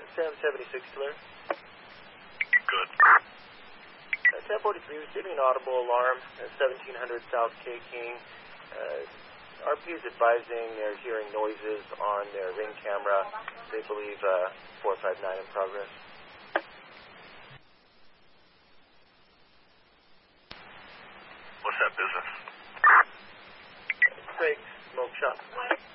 Sam 76 clear. Good. 1043, receiving an audible alarm at 1700 South K King. RP is advising they're hearing noises on their ring camera. They believe 459 in progress. What's that business? Craig, smoke shop.